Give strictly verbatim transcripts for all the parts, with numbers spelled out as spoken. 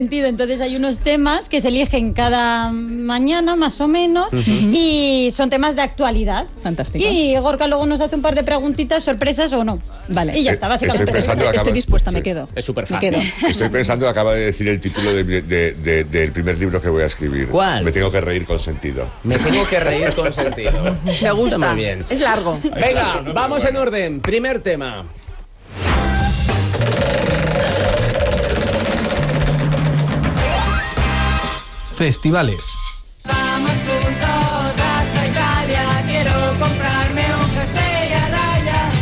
Entonces hay unos temas que se eligen cada mañana, más o menos, uh-huh. y son temas de actualidad. Fantástico. Y Gorka luego nos hace un par de preguntitas, sorpresas o no. Vale. Y ya está, básicamente. Estoy, pensando, estoy, acaba... estoy dispuesta, sí. me quedo. Es súper fácil. Me quedo. Estoy pensando, acaba de decir el título de, de, de, del primer libro que voy a escribir. ¿Cuál? Me tengo que reír con sentido. Me tengo que reír con sentido. Me gusta. Está muy bien. Es largo. Venga, vamos en orden. Primer tema. Festivales. Vamos juntos hasta Italia, quiero comprarme un jersey a rayas,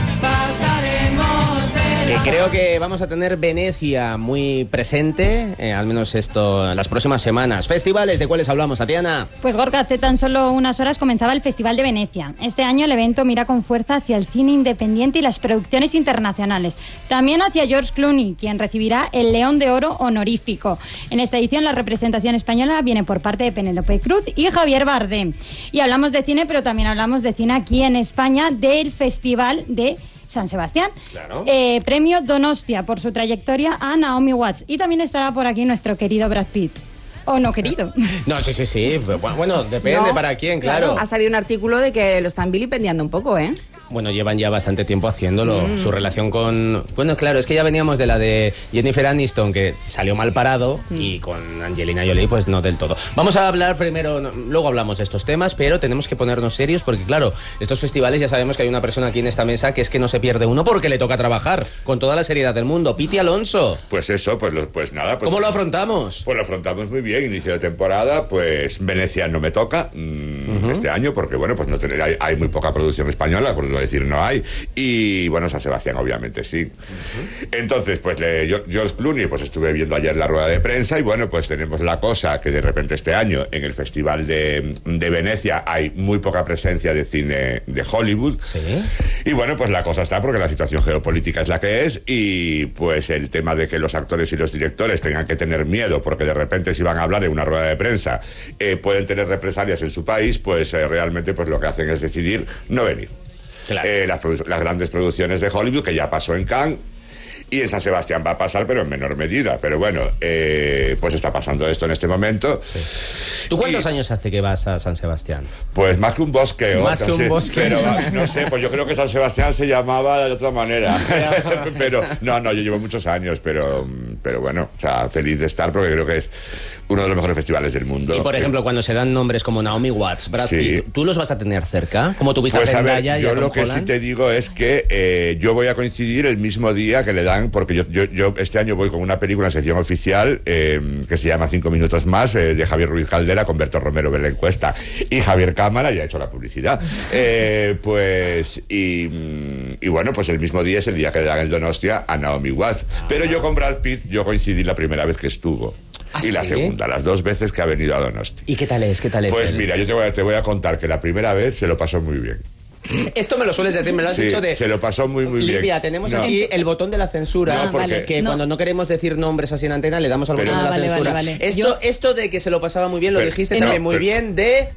pasaremos de Que la... creo que vamos a tener Venecia muy presente, eh, al menos esto en las próximas semanas. Festivales, ¿de cuáles hablamos, Tatiana? Pues Gorka, hace tan solo unas horas comenzaba el Festival de Venecia. Este año el evento mira con fuerza hacia el cine independiente y las producciones internacionales. También hacia George Clooney, quien recibirá el León de Oro honorífico. En esta edición la representación española viene por parte de Penélope Cruz y Javier Bardem. Y hablamos de cine, pero también hablamos de cine aquí en España, del Festival de San Sebastián. Claro. Eh, premio Donostia por su trayectoria a Naomi Watts. Y también estará por aquí nuestro querido Brad Pitt. O no querido. No, sí, sí, sí. Bueno, depende No, para quién, claro. Ha salido un artículo de que lo están vilipendiando un poco, ¿eh? Bueno, llevan ya bastante tiempo haciéndolo. Mm. Su relación con... Bueno, claro, es que ya veníamos de la de Jennifer Aniston, que salió mal parado, mm. y con Angelina Jolie, pues no del todo. Vamos a hablar primero, no, luego hablamos de estos temas, pero tenemos que ponernos serios porque, claro, estos festivales ya sabemos que hay una persona aquí en esta mesa que es que no se pierde uno porque le toca trabajar con toda la seriedad del mundo. Piti Alonso. Pues eso, pues, lo, pues nada. Pues, ¿Cómo lo afrontamos? Pues lo afrontamos muy bien. Inicio de temporada, pues Venecia no me toca mmm, uh-huh. este año porque, bueno, pues no tener, hay, hay muy poca producción española, por no decir no hay. Y bueno, San Sebastián obviamente sí. Uh-huh. Entonces, pues le, George Clooney, pues estuve viendo ayer la rueda de prensa y bueno, pues tenemos la cosa que de repente este año en el Festival de, de Venecia hay muy poca presencia de cine de Hollywood. Sí. Y bueno, pues la cosa está porque la situación geopolítica es la que es y pues el tema de que los actores y los directores tengan que tener miedo porque de repente si van a hablar en una rueda de prensa eh, pueden tener represalias en su país, pues eh, realmente pues lo que hacen es decidir no venir. Claro. Eh, las, produ- las grandes producciones de Hollywood, que ya pasó en Cannes, y en San Sebastián va a pasar, pero en menor medida. Pero bueno, eh, pues está pasando esto en este momento. Sí. ¿Tú cuántos y, años hace que vas a San Sebastián? Pues más que un bosque. Más que un sé, bosque. Pero no sé, pues yo creo que San Sebastián se llamaba de otra manera. Pero no, no, yo llevo muchos años, pero, pero bueno, o sea, feliz de estar porque creo que es uno de los mejores festivales del mundo. Y por ejemplo, cuando se dan nombres como Naomi Watts, Brad Pitt, sí. ¿tú los vas a tener cerca? Como tuviste pues a Zendaya y a yo Tom lo que Holland. sí te digo es que eh, yo voy a coincidir el mismo día que le dan, porque yo, yo, yo este año voy con una película en sección oficial eh, que se llama Cinco Minutos Más, eh, de Javier Ruiz Caldera, con Berto Romero en la encuesta, y Javier Cámara ya ha hecho la publicidad. Eh, pues, y, y bueno, pues el mismo día es el día que le dan el Donostia a Naomi Watts. Ah. Pero yo con Brad Pitt, yo coincidí la primera vez que estuvo. ¿Ah, y la sí? segunda, las dos veces que ha venido a Donosti. ¿Y qué tal es? ¿Qué tal es? Pues él? mira, yo te voy, a, te voy a contar que la primera vez se lo pasó muy bien. Esto me lo sueles decir, me lo has sí, dicho de... se lo pasó muy, muy Lidia, bien. Lidia, tenemos no. aquí el botón de la censura, no, porque... que no. cuando no queremos decir nombres así en antena, le damos al Pero... botón ah, de la vale, censura. Vale, vale. Esto, Yo... esto de que se lo pasaba muy bien, lo pero, dijiste no, también muy pero... bien de...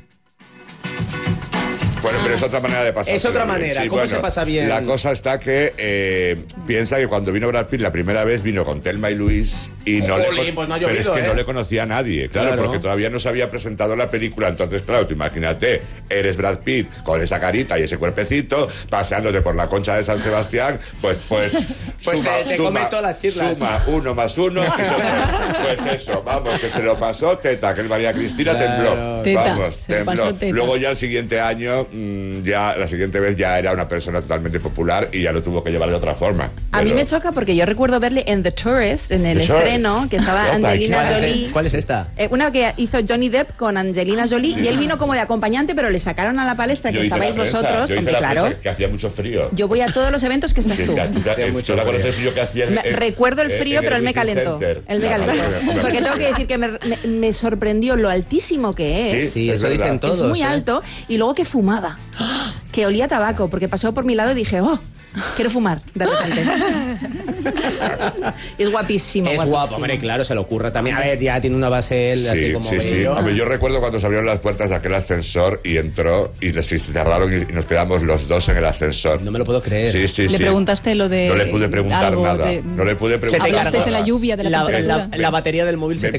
Bueno, pero es otra manera de pasar. Es otra manera. Sí, ¿Cómo bueno, se pasa bien? La cosa está que eh, piensa que cuando vino Brad Pitt la primera vez vino con Thelma y Luis y no Jolín, le pues no ha pero llovido, es que ¿eh? no le conocía a nadie, claro, claro, porque todavía no se había presentado la película. Entonces, claro, tú imagínate, eres Brad Pitt con esa carita y ese cuerpecito paseándote por la Concha de San Sebastián, pues pues pues suma, te, te suma, comes todas las chirlas. Suma uno más uno, pues eso, vamos, que se lo pasó teta, que el María Cristina claro. tembló, Teta, vamos, se tembló. pasó teta. Luego ya el siguiente año mmm, ya la siguiente vez ya era una persona totalmente popular y ya lo tuvo que llevar de otra forma. A pero... mí me choca porque yo recuerdo verle en The Tourist, en el The estreno, Tourist. que estaba Oh, Angelina ¿Cuál Jolie. es, ¿Cuál es esta? Eh, una que hizo Johnny Depp con Angelina Jolie, sí. Y él vino como de acompañante, pero le sacaron a la palestra que estabais vosotros, yo hice porque la claro, prensa, que hacía mucho frío. Yo voy a todos los eventos que estás tú. Yo la conozco el frío que hacía. Me, en, recuerdo el frío, en pero el él me calentó. Center. Él me Claro, calentó. hombre, Porque tengo que decir que me, me, me sorprendió lo altísimo que es. Sí, sí, eso verdad. dicen todos. Es muy ¿eh? alto. Y luego que fumaba. Que olía a tabaco, porque pasó por mi lado y dije, oh, quiero fumar, de repente. Es guapísimo. Es guapísimo. guapo, hombre, claro, se le ocurra también. A ver, ya tiene una base él, sí, así como sí, sí. bello. Hombre, yo recuerdo cuando se abrieron las puertas de aquel ascensor y entró y les cerraron y nos quedamos los dos en el ascensor. No me lo puedo creer. Sí, sí, ¿Le sí. preguntaste lo de No le pude preguntar algo nada. De... No le pude preguntar Hablaste nada. de la lluvia, de la, la, temperatura. la, la batería del móvil se me, te